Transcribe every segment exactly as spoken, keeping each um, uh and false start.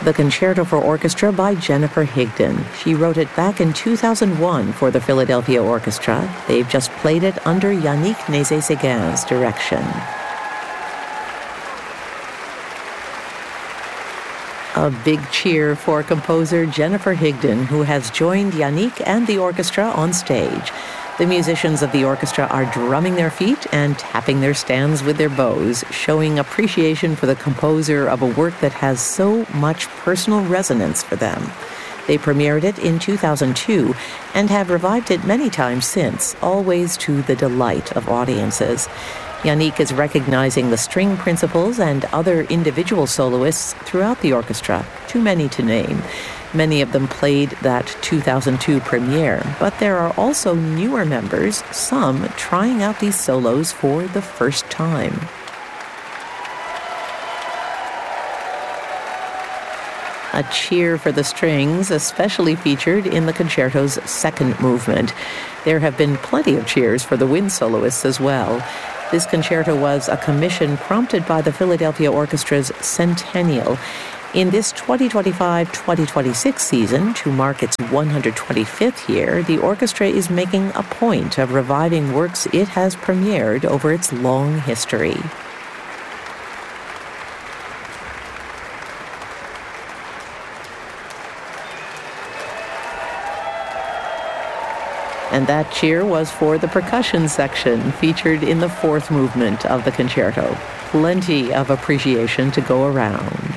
the Concerto for Orchestra by Jennifer Higdon. She wrote it back in two thousand one for the Philadelphia Orchestra. They've just played it under Yannick Nézet-Séguin's direction. A big cheer for composer Jennifer Higdon, who has joined Yannick and the orchestra on stage. The musicians of the orchestra are drumming their feet and tapping their stands with their bows, showing appreciation for the composer of a work that has so much personal resonance for them. They premiered it in two thousand two and have revived it many times since, always to the delight of audiences. Yannick is recognizing the string principals and other individual soloists throughout the orchestra, too many to name. Many of them played that two thousand two premiere, but there are also newer members, some trying out these solos for the first time. A cheer for the strings, especially featured in the concerto's second movement. There have been plenty of cheers for the wind soloists as well. This concerto was a commission prompted by the Philadelphia Orchestra's centennial. In this twenty twenty-five twenty twenty-six season, to mark its one hundred twenty-fifth year, the orchestra is making a point of reviving works it has premiered over its long history. And that cheer was for the percussion section featured in the fourth movement of the concerto. Plenty of appreciation to go around.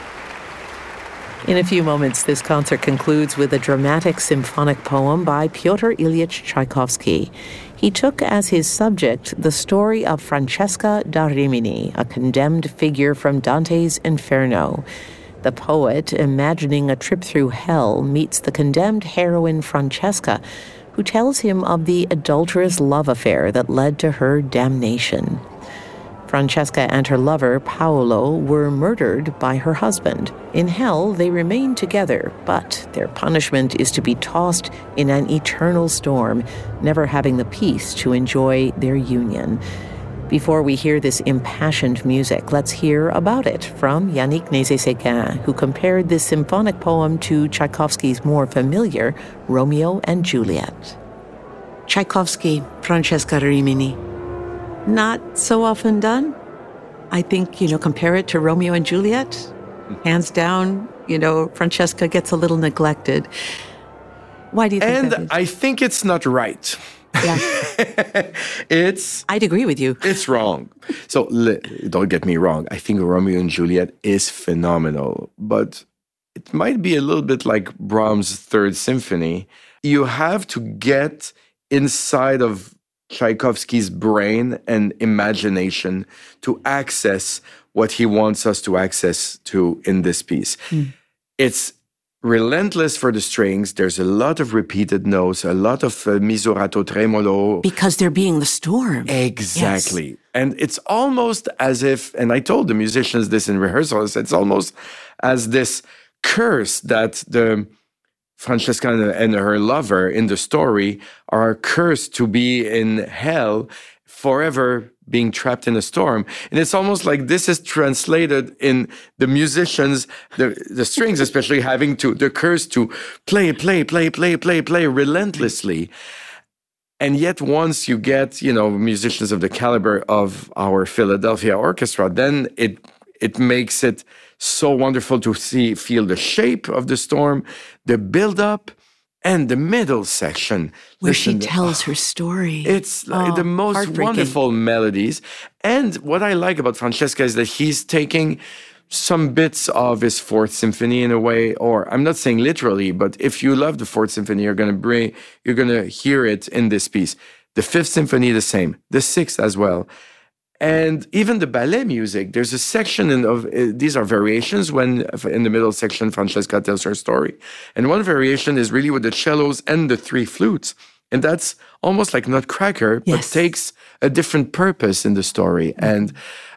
In a few moments, this concert concludes with a dramatic symphonic poem by Pyotr Ilyich Tchaikovsky. He took as his subject the story of Francesca da Rimini, a condemned figure from Dante's Inferno. The poet, imagining a trip through hell, meets the condemned heroine Francesca, who tells him of the adulterous love affair that led to her damnation. Francesca and her lover, Paolo, were murdered by her husband. In hell, they remain together, but their punishment is to be tossed in an eternal storm, never having the peace to enjoy their union. Before we hear this impassioned music, let's hear about it from Yannick Nézet-Séguin, who compared this symphonic poem to Tchaikovsky's more familiar Romeo and Juliet. Tchaikovsky, Francesca Rimini. Not so often done. I think, you know, compare it to Romeo and Juliet. Hands down, you know, Francesca gets a little neglected. Why do you think and that is? I think it's not right. Yeah. it's I'd agree with you. It's wrong. So li- don't get me wrong. I think Romeo and Juliet is phenomenal, but it might be a little bit like Brahms' Third Symphony. You have to get inside of Tchaikovsky's brain and imagination to access what he wants us to access to in this piece. Mm. It's relentless for the strings. There's a lot of repeated notes, a lot of uh, misurato tremolo. Because they're being the storm. Exactly. Yes. And it's almost as if, and I told the musicians this in rehearsals, it's almost as this curse that the Francesca and her lover in the story are cursed to be in hell forever, being trapped in a storm. And it's almost like this is translated in the musicians, the, the strings especially, having to, the curse to play, play, play, play, play, play relentlessly. And yet once you get, you know, musicians of the caliber of our Philadelphia Orchestra, then it it makes it so wonderful to see, feel the shape of the storm, the build-up, and the middle section. Where Listen, she tells oh, her story. It's oh, the most wonderful melodies. And what I like about Francesca is that he's taking some bits of his Fourth Symphony in a way, or I'm not saying literally, but if you love the Fourth Symphony, you're going to bring, you're going to hear it in this piece. The Fifth Symphony, the same. The Sixth as well. And even the ballet music, there's a section in, of, uh, these are variations when in the middle section, Francesca tells her story. And one variation is really with the cellos and the three flutes. And that's almost like Nutcracker, yes, but takes a different purpose in the story. Mm-hmm. And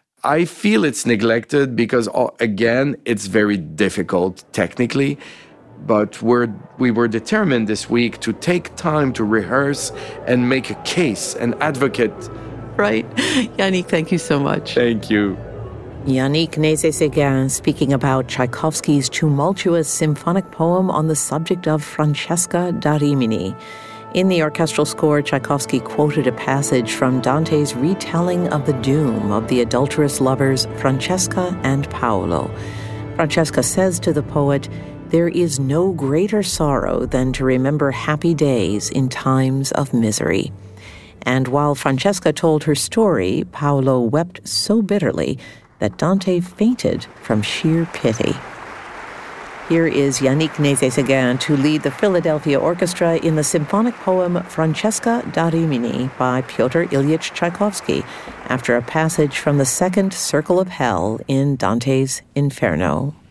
I feel it's neglected because, again, it's very difficult technically. But we're, we were determined this week to take time to rehearse and make a case and advocate. Right. Yannick, thank you so much. Thank you. Yannick Nézet-Séguin speaking about Tchaikovsky's tumultuous symphonic poem on the subject of Francesca da Rimini. In the orchestral score, Tchaikovsky quoted a passage from Dante's retelling of the doom of the adulterous lovers Francesca and Paolo. Francesca says to the poet, "There is no greater sorrow than to remember happy days in times of misery." And while Francesca told her story, Paolo wept so bitterly that Dante fainted from sheer pity. Here is Yannick Nézet-Séguin to lead the Philadelphia Orchestra in the symphonic poem Francesca da Rimini by Pyotr Ilyich Tchaikovsky after a passage from the second circle of hell in Dante's Inferno.